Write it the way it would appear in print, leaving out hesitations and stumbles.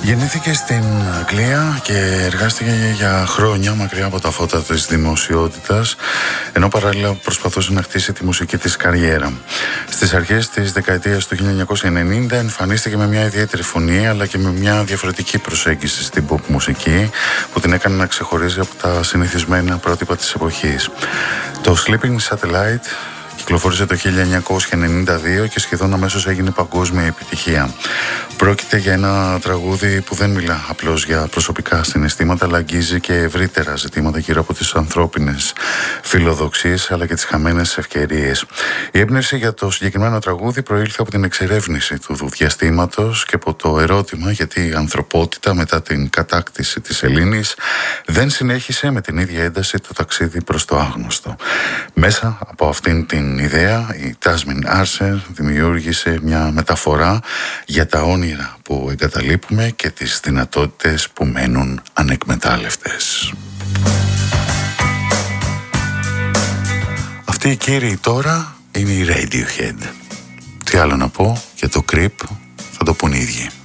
Γεννήθηκε στην Αγγλία και εργάστηκε για χρόνια μακριά από τα φώτα της δημοσιότητας, ενώ παράλληλα προσπαθούσε να χτίσει τη μουσική της καριέρα. Στις αρχές της δεκαετίας του 1990 εμφανίστηκε με μια ιδιαίτερη φωνή, αλλά και με μια διαφορετική προσέγγιση στην pop μουσική που την έκανε να ξεχωρίζει από τα συνηθισμένα πρότυπα της εποχής. Το Sleeping Satellite κυκλοφόρησε το 1992 και σχεδόν αμέσως έγινε παγκόσμια επιτυχία. Πρόκειται για ένα τραγούδι που δεν μιλά απλώς για προσωπικά συναισθήματα, αλλά αγγίζει και ευρύτερα ζητήματα γύρω από τις ανθρώπινες φιλοδοξίες αλλά και τις χαμένες ευκαιρίες. Η έμπνευση για το συγκεκριμένο τραγούδι προήλθε από την εξερεύνηση του διαστήματος και από το ερώτημα γιατί η ανθρωπότητα μετά την κατάκτηση της Ελλήνης δεν συνέχισε με την ίδια ένταση το ταξίδι προς το άγνωστο. Μέσα από αυτήν την ιδέα η Τάσμιν Άρσερ δημιούργησε μια μεταφορά για τα όνειρα που εγκαταλείπουμε και τις δυνατότητες που μένουν ανεκμετάλλευτες. Αυτοί οι κύριοι τώρα είναι οι Radiohead. Τι άλλο να πω για το Creep, θα το πουν οι ίδιοι.